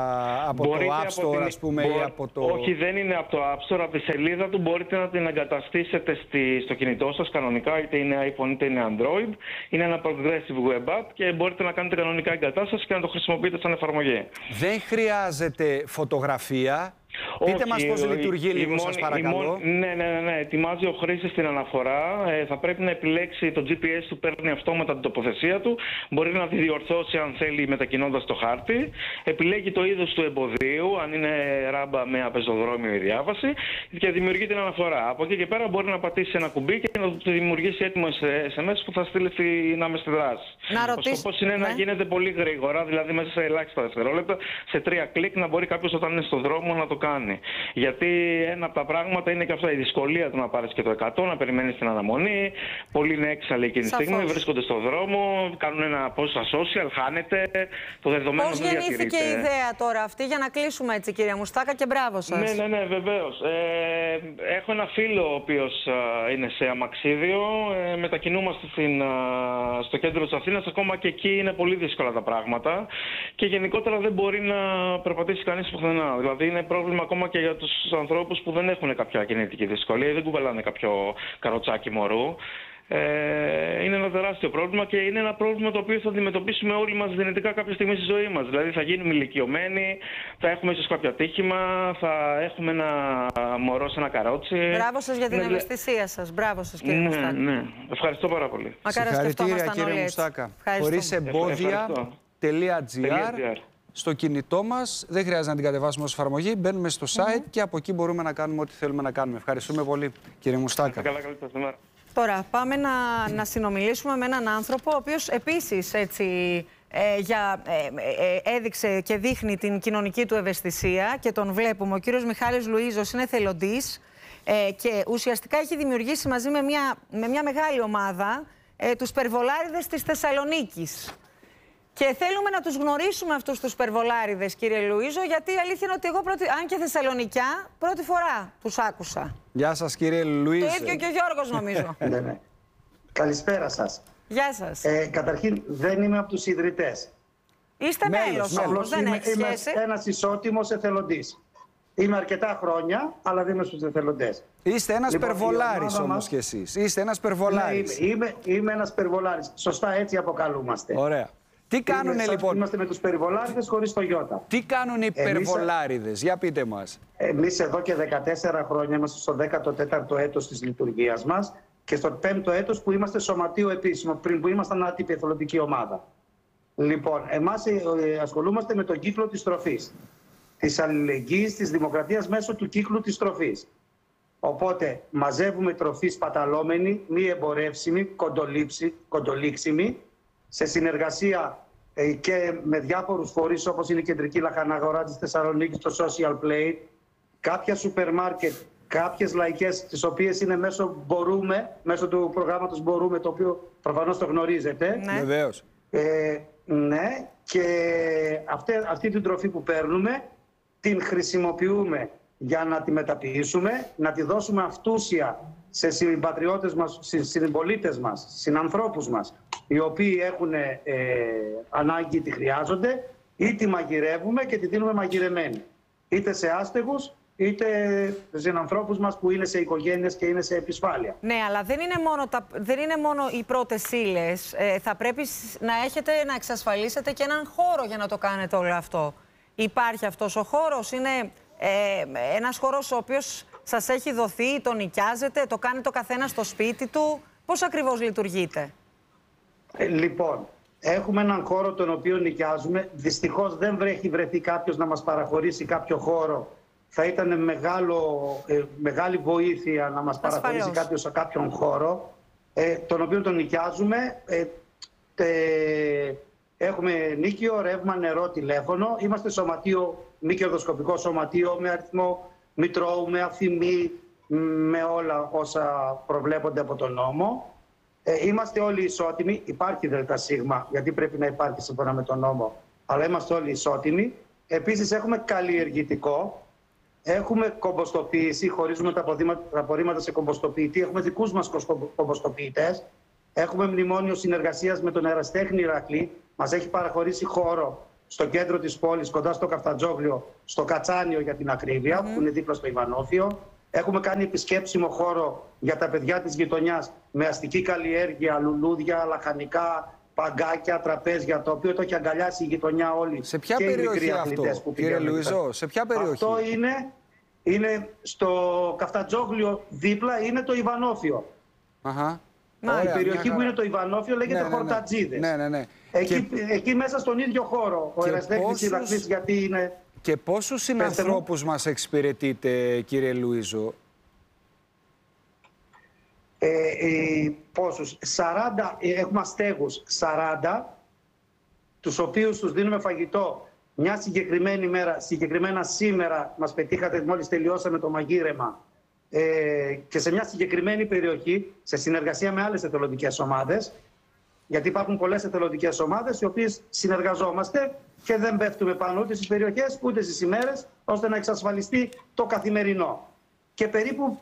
Speaker 1: App Store, ας πούμε, ή από το...
Speaker 12: Όχι, δεν είναι από το App Store, από τη σελίδα του μπορείτε να την εγκαταστήσετε στο κινητό σας κανονικά, είτε είναι iPhone είτε είναι Android. Είναι ένα progressive web app και μπορείτε να κάνετε κανονικά εγκατάσταση και να το χρησιμοποιείτε σαν εφαρμογή.
Speaker 1: Δεν χρειάζεται φωτογραφία. Πείτε μας πώς λειτουργεί λίγο, σας παρακαλώ.
Speaker 12: Ναι. Ετοιμάζει ο χρήστης την αναφορά. Θα πρέπει να επιλέξει το GPS του, παίρνει αυτόματα την τοποθεσία του. Μπορεί να τη διορθώσει αν θέλει μετακινώντας το χάρτη. Επιλέγει το είδος του εμποδίου, αν είναι ράμπα με πεζοδρόμιο η διάβαση, και δημιουργεί την αναφορά. Από εκεί και πέρα μπορεί να πατήσει ένα κουμπί και να του δημιουργήσει έτοιμο SMS που θα στείλει στην άμεση δράση. Ο σκοπός είναι να γίνεται πολύ γρήγορα, δηλαδή μέσα σε ελάχιστα δευτερόλεπτα, σε 3 κλικ, να μπορεί κάποιος όταν είναι στον δρόμο να το κάνει. Γιατί ένα από τα πράγματα είναι και αυτά, η δυσκολία του να πάρεις και το 100, να περιμένεις την αναμονή. Πολλοί είναι έξαλλοι εκείνη τη στιγμή, βρίσκονται στον δρόμο, κάνουν ένα post στα social, χάνεται. Το δεδομένο
Speaker 2: πώς γεννήθηκε η ιδέα τώρα αυτή, για να κλείσουμε έτσι, κύριε Μουστάκα, και μπράβο σας.
Speaker 12: Ναι, βεβαίως. Έχω ένα φίλο ο οποίος είναι σε αμαξίδιο. Μετακινούμαστε στο κέντρο της Αθήνας. Ακόμα και εκεί είναι πολύ δύσκολα τα πράγματα. Και γενικότερα δεν μπορεί να περπατήσει κανείς πουθενά. Δηλαδή είναι πρόβλημα ακόμα και για τους ανθρώπους που δεν έχουν κάποια κινητική δυσκολία ή δεν κουβαλάνε κάποιο καροτσάκι μωρού. Είναι ένα τεράστιο πρόβλημα και είναι ένα πρόβλημα το οποίο θα αντιμετωπίσουμε όλοι μας δυνητικά κάποια στιγμή στη ζωή μας. Δηλαδή θα γίνουμε ηλικιωμένοι, θα έχουμε ίσως κάποιο ατύχημα, θα έχουμε ένα μωρό σε ένα καρότσι.
Speaker 2: Μπράβο σας για την ευαισθησία σας. Μπράβο σας, κύριε Μουστάκα.
Speaker 12: Ναι. Ευχαριστώ πάρα πολύ.
Speaker 1: Συγχαρητήρια, κύριε Μουστάκα. Χωρίς εμπόδια.gr στο κινητό μας. Δεν χρειάζεται να την κατεβάσουμε ως εφαρμογή. Μπαίνουμε στο site και από εκεί μπορούμε να κάνουμε ό,τι θέλουμε να κάνουμε. Ευχαριστούμε πολύ, κύριε Μουστάκα.
Speaker 12: Καλά.
Speaker 2: Τώρα πάμε να συνομιλήσουμε με έναν άνθρωπο ο οποίος επίσης έτσι, έδειξε και δείχνει την κοινωνική του ευαισθησία και τον βλέπουμε. Ο κύριος Μιχάλης Λουίζος είναι εθελοντής Και ουσιαστικά έχει δημιουργήσει μαζί με μια μεγάλη ομάδα τους περβολάριδες της Θεσσαλονίκης. Και θέλουμε να τους γνωρίσουμε αυτούς τους περβολάριδες, κύριε Λουίζο, γιατί η αλήθεια είναι ότι εγώ, αν και Θεσσαλονικιά, πρώτη φορά τους άκουσα.
Speaker 1: Γεια σας, κύριε Λουίζο.
Speaker 2: Το ίδιο και ο Γιώργος, νομίζω.
Speaker 13: Ναι. Καλησπέρα σας.
Speaker 2: Γεια σας.
Speaker 13: Καταρχήν, δεν είμαι από τους ιδρυτές.
Speaker 2: Είστε μέλος όμως, δεν έχει σχέση.
Speaker 13: Είμαι ένας ισότιμος εθελοντής. Είμαι αρκετά χρόνια, αλλά δεν είμαι στους εθελοντές.
Speaker 1: Είστε ένας περβολάρης όμως κι εσείς. Είστε ένας περβολάρης.
Speaker 13: Είμαι ένας περβολάρης. Σωστά, έτσι αποκαλούμαστε.
Speaker 1: Ωραία. Τι κάνουνε λοιπόν?
Speaker 13: Είμαστε με τους περβολάριδες χωρίς το γιώτα.
Speaker 1: Τι κάνουν οι περβολάριδες, για πείτε μας.
Speaker 13: Εμείς εδώ και 14 χρόνια είμαστε στο 14ο έτος της λειτουργίας μας και στο 5ο έτος που είμαστε σωματείο επίσημο, πριν που ήμασταν άτυπη εθελοντική ομάδα. Λοιπόν, εμάς ασχολούμαστε με τον κύκλο της τροφής, της αλληλεγγύης, της δημοκρατίας μέσω του κύκλου της τροφής. Οπότε μαζεύουμε τροφή σπαταλόμενη, μη εμπορεύσιμη, κοντολήξιμη, σε συνεργασία και με διάφορους φορείς όπως είναι η Κεντρική Λαχαναγορά της Θεσσαλονίκης, το Social Play, κάποια σούπερ μάρκετ, κάποιες λαϊκές, τις οποίες είναι μέσω του προγράμματος Μπορούμε, το οποίο προφανώς το γνωρίζετε.
Speaker 1: Ναι. Βεβαίως.
Speaker 13: Ναι, και αυτή την τροφή που παίρνουμε την χρησιμοποιούμε για να τη μεταποιήσουμε, να τη δώσουμε αυτούσια σε συμπατριώτες μας, συμπολίτες μας, συνανθρώπους μας, οι οποίοι έχουν ανάγκη, τη χρειάζονται, ή τη μαγειρεύουμε και τη δίνουμε μαγειρεμένη. Είτε σε άστεγους, είτε σε συνανθρώπους μας που είναι σε οικογένειες και είναι σε επισφάλεια.
Speaker 2: Ναι, αλλά δεν είναι μόνο οι πρώτες ύλες. Θα πρέπει να εξασφαλίσετε και έναν χώρο για να το κάνετε όλο αυτό. Υπάρχει αυτός ο χώρος? Είναι ένας χώρος ο οποίος σας έχει δοθεί, τον νοικιάζετε, το κάνει το καθένα στο σπίτι του? Πώς ακριβώς λειτουργείτε?
Speaker 13: Λοιπόν, έχουμε έναν χώρο τον οποίο νοικιάζουμε. Δυστυχώς δεν έχει βρεθεί κάποιος να μας παραχωρήσει κάποιο χώρο. Θα ήταν μεγάλη βοήθεια να μας παραχωρήσει κάποιος σε κάποιον χώρο, τον οποίο τον νοικιάζουμε. Έχουμε νίκιο, ρεύμα, νερό, τηλέφωνο. Είμαστε σωματείο, μη κερδοσκοπικό σωματείο, με αριθμό μητρώου, με αφημί, με όλα όσα προβλέπονται από τον νόμο. Είμαστε όλοι ισότιμοι. Υπάρχει ΔΣ, γιατί πρέπει να υπάρχει σύμφωνα με τον νόμο, αλλά είμαστε όλοι ισότιμοι. Επίσης έχουμε καλλιεργητικό. Έχουμε κομποστοποίηση, χωρίζουμε τα απορρίμματα σε κομποστοποιητή. Έχουμε δικούς μας κομποστοποιητές. Έχουμε μνημόνιο συνεργασίας με τον Εραστέχνη Ηρακλή. Μας έχει παραχωρήσει χώρο στο κέντρο της πόλης, κοντά στο Καφτατζόγλιο, στο Κατσάνιο για την ακρίβεια, που είναι δίπλα στο Ιβανόφιο. Έχουμε κάνει επισκέψιμο χώρο για τα παιδιά της γειτονιάς με αστική καλλιέργεια, λουλούδια, λαχανικά, παγκάκια, τραπέζια, το οποίο το έχει αγκαλιάσει η γειτονιά όλη.
Speaker 1: Σε ποια περιοχή αυτό, κύριε Λουίζο, σε ποια περιοχή?
Speaker 13: Αυτό είναι στο Καφτατζόγλιο δίπλα, είναι το Ιβανόφιο. Η περιοχή που είναι το Ιβανόφιο λέγεται Χορτατζίδες.
Speaker 1: Ναι.
Speaker 13: Εκεί μέσα στον ίδιο χώρο ο Εραστέχνης Ηρακλής, γιατί είναι...
Speaker 1: Και πόσους συνανθρώπους μας εξυπηρετείτε, κύριε Λουίζο?
Speaker 13: Πόσους? 40, έχουμε αστέγους 40, τους οποίους τους δίνουμε φαγητό μια συγκεκριμένη μέρα. Συγκεκριμένα σήμερα μας πετύχατε μόλις τελειώσαμε το μαγείρεμα, και σε μια συγκεκριμένη περιοχή, σε συνεργασία με άλλες εθελοντικές ομάδες, γιατί υπάρχουν πολλές εθελοντικές ομάδες οι οποίες συνεργαζόμαστε και δεν πέφτουμε πάνω ούτε στις περιοχές ούτε στις ημέρες, ώστε να εξασφαλιστεί το καθημερινό. Και περίπου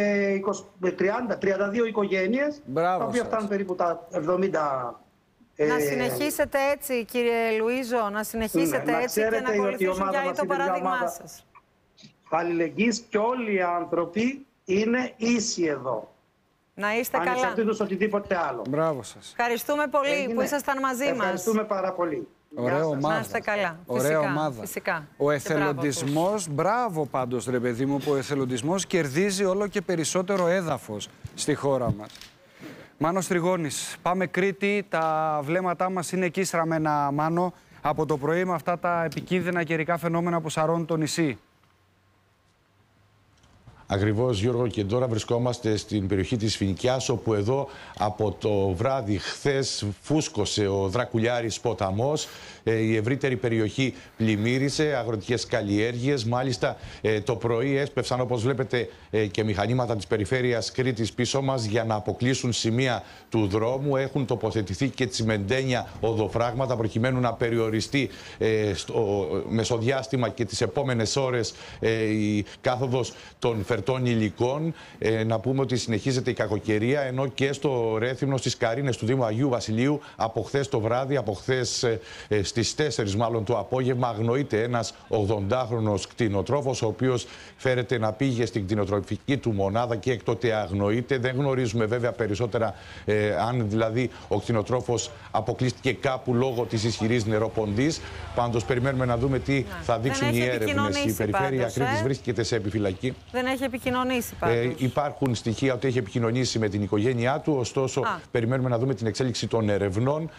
Speaker 13: 32 οικογένειες, τα οποία φτάνουν περίπου τα 70.
Speaker 2: Να συνεχίσετε έτσι, κύριε Λουίζο, να συνεχίσετε έτσι και να ακολουθήσουν και άλλοι το παράδειγμά σας.
Speaker 13: Αλληλεγγύης και όλοι οι άνθρωποι είναι ίσοι εδώ.
Speaker 2: Να είστε καλά.
Speaker 13: Ανεξαρτήτως οτιδήποτε άλλο.
Speaker 1: Μπράβο σας.
Speaker 2: Ευχαριστούμε πολύ που ήσασταν μαζί μας.
Speaker 13: Ευχαριστούμε πάρα πολύ.
Speaker 1: Ωραία ομάδα.
Speaker 2: Να είστε καλά.
Speaker 1: Ωραία ομάδα.
Speaker 2: Φυσικά.
Speaker 1: Ο εθελοντισμός, μπράβο πάντως ρε παιδί μου, που ο εθελοντισμός κερδίζει όλο και περισσότερο έδαφος στη χώρα μας. Μάνος Τριγώνης, πάμε Κρήτη, τα βλέμματά μας είναι εκεί στραμμένα, Μάνο, από το πρωί με αυτά τα επικίνδυνα καιρικά φαινόμενα που σαρώνουν το νησί.
Speaker 14: Ακριβώς, Γιώργο, και τώρα βρισκόμαστε στην περιοχή της Φοινικιάς, όπου εδώ από το βράδυ χθες φούσκωσε ο Δρακουλιάρης ποταμός. Η ευρύτερη περιοχή πλημμύρισε, αγροτικές καλλιέργειες. Μάλιστα το πρωί έσπευσαν, όπως βλέπετε, και μηχανήματα της περιφέρειας Κρήτης πίσω μας για να αποκλείσουν σημεία του δρόμου. Έχουν τοποθετηθεί και τσιμεντένια οδοφράγματα προκειμένου να περιοριστεί στο μεσοδιάστημα και τις επόμενες ώρες η κάθοδος των φερτών υλικών. Να πούμε ότι συνεχίζεται η κακοκαιρία, ενώ και στο Ρέθυμνο, στις Καρίνες του Δήμου Αγίου Βασιλείου, από χθες το βράδυ, από χθες στις 4 μάλλον το απόγευμα, αγνοείται ένας 80χρονος κτηνοτρόφος, ο οποίος φέρεται να πήγε στην κτηνοτροφική του μονάδα και έκτοτε αγνοείται. Δεν γνωρίζουμε βέβαια περισσότερα αν δηλαδή ο κτηνοτρόφος αποκλείστηκε κάπου λόγω της ισχυρής νεροποντής. Πάντως περιμένουμε να δούμε τι θα δείξουν οι έρευνες. Η περιφέρεια Κρήτης βρίσκεται σε επιφυλακή.
Speaker 2: Δεν έχει επικοινωνήσει πάντως.
Speaker 14: Υπάρχουν στοιχεία ότι έχει επικοινωνήσει με την οικογένειά του, ωστόσο περιμένουμε να δούμε την εξέλιξη των ερευνών.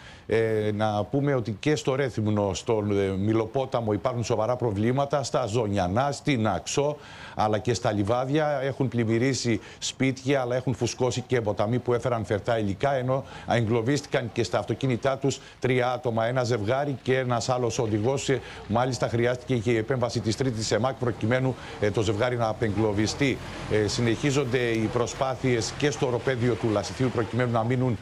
Speaker 14: Να πούμε ότι και στο Ρέθυμνο, στον Μιλοπόταμο υπάρχουν σοβαρά προβλήματα, στα Ζωνιανά, στην Αξό, αλλά και στα Λιβάδια. Έχουν πλημμυρίσει σπίτια, αλλά έχουν φουσκώσει και ποταμοί που έφεραν φερτά υλικά, ενώ εγκλωβίστηκαν και στα αυτοκίνητά τους 3 άτομα, ένα ζευγάρι και ένας άλλος οδηγός. Μάλιστα χρειάστηκε και η επέμβαση της τρίτης ΕΜΑΚ προκειμένου το ζευγάρι να απεγκλωβιστεί. Συνεχίζονται οι προσπάθειες και στο οροπέδιο του Λασιθίου προκειμένου να μείνουν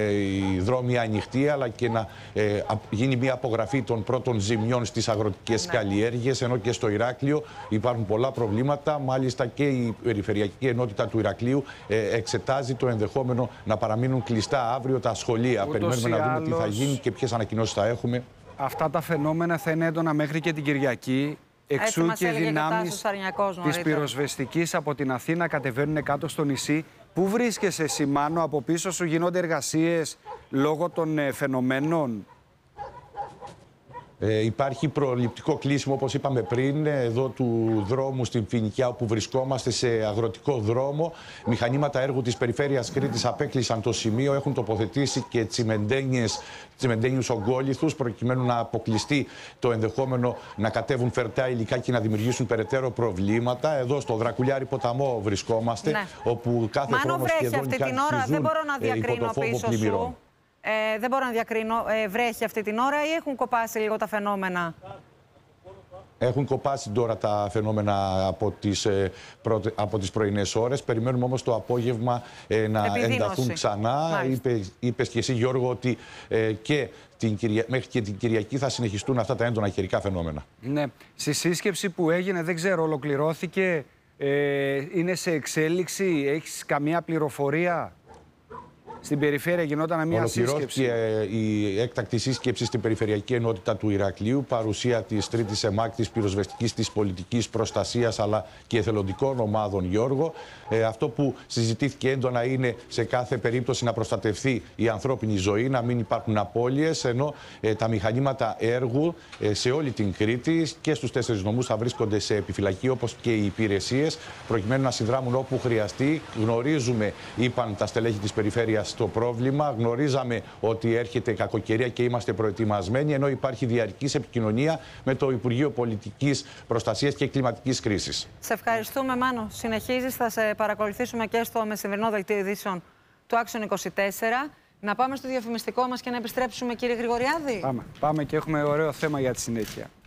Speaker 14: οι δρόμοι ανοιχτοί, αλλά και να γίνει μια απογραφή των πρώτων ζημιών στις αγροτικές καλλιέργειες, ενώ και στο Ηράκλειο υπάρχουν πολλά προβλήματα. Μάλιστα και η Περιφερειακή Ενότητα του Ηρακλείου εξετάζει το ενδεχόμενο να παραμείνουν κλειστά αύριο τα σχολεία.
Speaker 1: Ούτως
Speaker 14: περιμένουμε να δούμε τι θα γίνει και ποιες ανακοινώσεις θα έχουμε.
Speaker 1: Αυτά τα φαινόμενα θα είναι έντονα μέχρι και την Κυριακή. Εξού και δυνάμεις της πυροσβεστικής από την Αθήνα κατεβαίνουν κάτω στο νησί. Πού βρίσκεσαι, Σιμάνο? Από πίσω σου γίνονται εργασίες λόγω των φαινομένων?
Speaker 14: Υπάρχει προληπτικό κλείσιμο, όπως είπαμε πριν, εδώ του δρόμου στην Φοινικιά, όπου βρισκόμαστε, σε αγροτικό δρόμο. Μηχανήματα έργου της περιφέρειας Κρήτης απέκλεισαν το σημείο, έχουν τοποθετήσει και τσιμεντένιους ογκόλιθους προκειμένου να αποκλειστεί το ενδεχόμενο να κατέβουν φερτά υλικά και να δημιουργήσουν περαιτέρω προβλήματα. Εδώ στο Δρακουλιάρη ποταμό βρισκόμαστε, όπου κάθε χρόνο σχεδόν
Speaker 2: αυτή την ώρα δεν μπορώ να διακρίνω πίσω σου. Δεν μπορώ να διακρίνω, βρέχει αυτή την ώρα ή έχουν κοπάσει λίγο τα φαινόμενα?
Speaker 14: Έχουν κοπάσει τώρα τα φαινόμενα από τις πρωινές ώρες. Περιμένουμε όμως το απόγευμα να ενταθούν ξανά. Είπες και εσύ, Γιώργο, ότι μέχρι και την Κυριακή θα συνεχιστούν αυτά τα έντονα καιρικά φαινόμενα.
Speaker 1: Ναι. Στη σύσκεψη που έγινε, δεν ξέρω, ολοκληρώθηκε, είναι σε εξέλιξη, έχεις καμία πληροφορία? Στην περιφέρεια γινόταν μια σύσκεψη.
Speaker 14: Ολοκληρώθηκε η έκτακτη σύσκεψη στην Περιφερειακή Ενότητα του Ηρακλείου, παρουσία της τρίτης ΕΜΑΚ, της πυροσβεστικής, της πολιτικής προστασίας, αλλά και εθελοντικών ομάδων, Γιώργο. Αυτό που συζητήθηκε έντονα είναι σε κάθε περίπτωση να προστατευθεί η ανθρώπινη ζωή, να μην υπάρχουν απώλειες, ενώ τα μηχανήματα έργου σε όλη την Κρήτη και στους 4 νομούς θα βρίσκονται σε επιφυλακή, όπως και οι υπηρεσίες, προκειμένου να συνδράμουν όπου χρειαστεί. Γνωρίζουμε, είπαν τα στελέχη της περιφέρειας, το πρόβλημα. Γνωρίζαμε ότι έρχεται κακοκαιρία και είμαστε προετοιμασμένοι, ενώ υπάρχει διαρκής επικοινωνία με το Υπουργείο Πολιτικής Προστασίας και Κλιματικής Κρίσης.
Speaker 2: Σε ευχαριστούμε, Μάνο. Συνεχίζεις, θα σε παρακολουθήσουμε και στο μεσημερινό δελτίο ειδήσεων του Άξιον 24. Να πάμε στο διαφημιστικό μας και να επιστρέψουμε, κύριε Γρηγοριάδη.
Speaker 1: Πάμε και έχουμε ωραίο θέμα για τη συνέχεια.